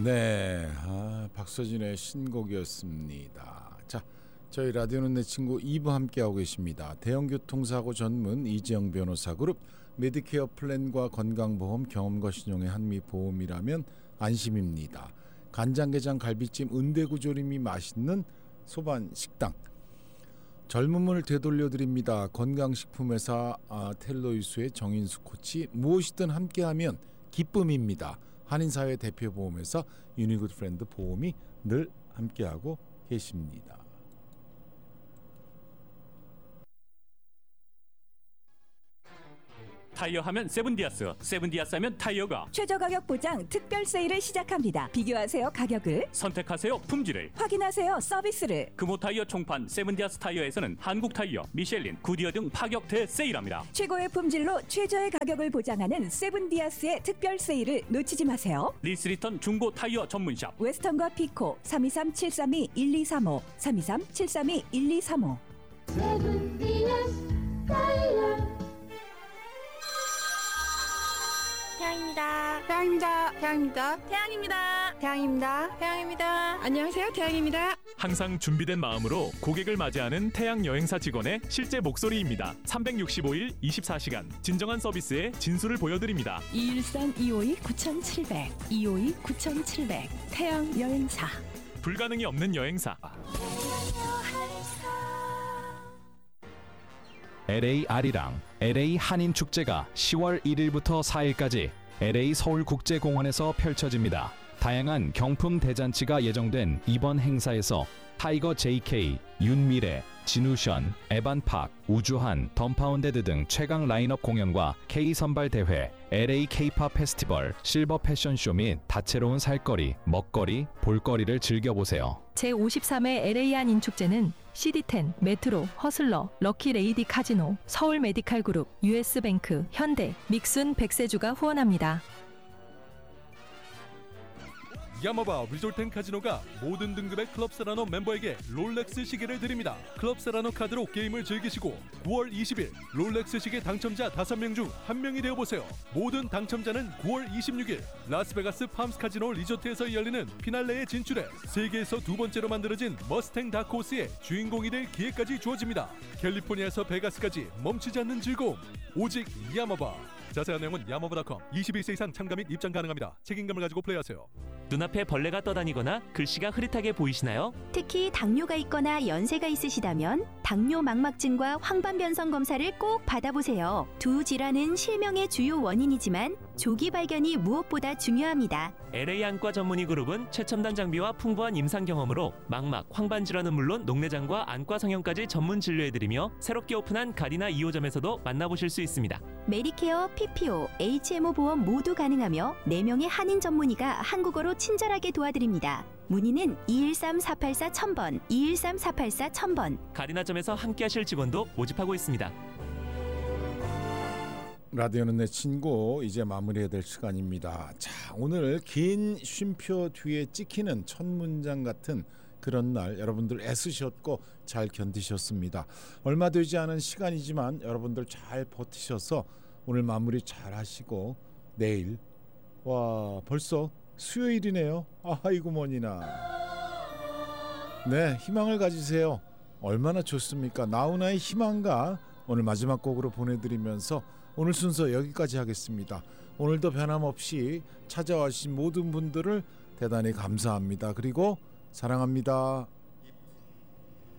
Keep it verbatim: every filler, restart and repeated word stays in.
네, 아, 박서진의 신곡이었습니다. 자, 저희 라디오는 내 친구 이 부 함께하고 계십니다. 대형교통사고 전문 이지영 변호사 그룹 메디케어 플랜과 건강보험 경험과 신용의 한미보험이라면 안심입니다. 간장게장 갈비찜 은대구조림이 맛있는 소반식당. 젊음을 되돌려드립니다. 건강식품회사 아, 텔로이수의 정인수 코치. 무엇이든 함께하면 기쁨입니다. 한인사회 대표보험회사 유니굿 프렌드 보험이 늘 함께하고 계십니다. 타이어 하면 세븐디아스, 세븐디아스 하면 타이어가 최저 가격 보장 특별 세일을 시작합니다. 비교하세요 가격을, 선택하세요 품질을, 확인하세요 서비스를. 금호 타이어 총판 세븐디아스 타이어에서는 한국 타이어, 미셸린, 구디어 등 파격 대세일합니다. 최고의 품질로 최저의 가격을 보장하는 세븐디아스의 특별 세일을 놓치지 마세요. 리스리턴 중고 타이어 전문샵 웨스턴과 피코 삼이삼 칠삼이 일이삼오 삼이삼 칠삼이 일이삼오. 세븐디아스 타이어. 태양입니다. 태양입니다. 태양입니다. 태양입니다. 태양입니다. 태양입니다. 안녕하세요. 태양입니다. 항상 준비된 마음으로 고객을 맞이하는 태양 여행사 직원의 실제 목소리입니다. 삼백육십오 일 이십사 시간 진정한 서비스의 진수를 보여드립니다. 이일삼 이오이 구칠공공 이오이 구칠공공 태양 여행사. 불가능이 없는 여행사. 엘에이 아리랑 엘에이 한인축제가 시월 일일부터 사일까지 엘에이 서울국제공원에서 펼쳐집니다. 다양한 경품 대잔치가 예정된 이번 행사에서 타이거 제이케이, 윤미래, 진우션, 에반팍, 우주한, 덤파운데드 등 최강 라인업 공연과 K-선발대회, 엘에이 K-팝 페스티벌, 실버 패션쇼 및 다채로운 살거리, 먹거리, 볼거리를 즐겨보세요. 제오십삼 회 엘에이 한인축제는 씨디텐, 메트로, 허슬러, 럭키레이디 카지노, 서울 메디칼그룹, 유에스뱅크, 현대, 믹순 백세주가 후원합니다. 야마바 리조트앤카지노가 모든 등급의 클럽세라노 멤버에게 롤렉스 시계를 드립니다. 클럽세라노 카드로 게임을 즐기시고 구월 이십일 롤렉스 시계 당첨자 다섯 명 중 한 명이 되어보세요. 모든 당첨자는 구월 이십육일 라스베가스 팜스 카지노 리조트에서 열리는 피날레에 진출해 세계에서 두 번째로 만들어진 머스탱 다크호스의 주인공이 될 기회까지 주어집니다. 캘리포니아에서 베가스까지 멈추지 않는 즐거움 오직 야마바. 자세한 내용은 야마바 닷컴. 이십일 세 이상 참가 및 입장 가능합니다. 책임감을 가지고 플레이하세요. 눈앞에 벌레가 떠다니거나 글씨가 흐릿하게 보이시나요? 특히 당뇨가 있거나 연세가 있으시다면 당뇨 망막증과 황반변성 검사를 꼭 받아보세요. 두 질환은 실명의 주요 원인이지만 조기 발견이 무엇보다 중요합니다. 엘에이 안과 전문의 그룹은 최첨단 장비와 풍부한 임상 경험으로 망막, 황반 질환은 물론 녹내장과 안과 성형까지 전문 진료해드리며 새롭게 오픈한 가디나 이 호점에서도 만나보실 수 있습니다. 메디케어, 피피오, 에이치엠오 보험 모두 가능하며 네 명의 한인 전문의가 한국어로 친절하게 도와드립니다. 문의는 이일삼 사팔사 천번, 이일삼 사팔사 천번. 가디나점에서 함께하실 직원도 모집하고 있습니다. 라디오는 내 친구 이제 마무리해야 될 시간입니다. 자, 오늘 긴 쉼표 뒤에 찍히는 첫 문장 같은 그런 날 여러분들 애쓰셨고 잘 견디셨습니다. 얼마 되지 않은 시간이지만 여러분들 잘 버티셔서 오늘 마무리 잘 하시고 내일 와 벌써 수요일이네요. 아이고 머니나. 네, 희망을 가지세요. 얼마나 좋습니까? 나훈아의 희망가 오늘 마지막 곡으로 보내드리면서 오늘 순서 여기까지 하겠습니다. 오늘도 변함없이 찾아와 주신 모든 분들을 대단히 감사합니다. 그리고 사랑합니다.